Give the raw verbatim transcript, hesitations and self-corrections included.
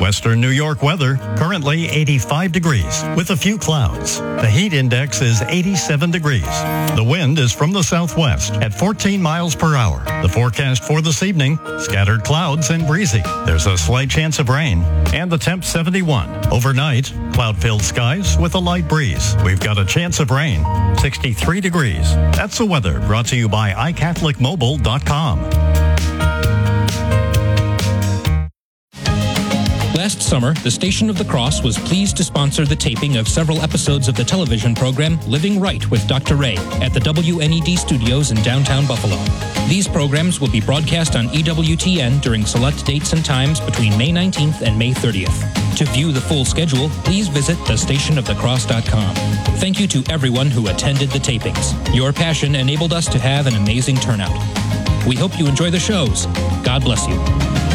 Western New York weather, currently eighty-five degrees with a few clouds. The heat index is eighty-seven degrees. The wind is from the southwest at fourteen miles per hour. The forecast for this evening, scattered clouds and breezy. There's a slight chance of rain, and the temp seventy-one. Overnight, cloud-filled skies with a light breeze. We've got a chance of rain, sixty-three degrees. That's the weather brought to you by i catholic mobile dot com. Last summer, the Station of the Cross was pleased to sponsor the taping of several episodes of the television program Living Right with Doctor Ray at the W N E D studios in downtown Buffalo. These programs will be broadcast on E W T N during select dates and times between May nineteenth and May thirtieth. To view the full schedule, please visit the station of the cross dot com. Thank you to everyone who attended the tapings. Your passion enabled us to have an amazing turnout. We hope you enjoy the shows. God bless you.